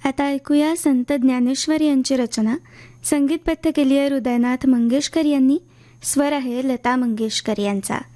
आता ऐकूया संत ज्ञानेश्वर यांची रचना. संगीतबद्ध केली आहे हृदयनाथ मंगेशकर यांनी. स्वर आहे लता मंगेशकर यांचा.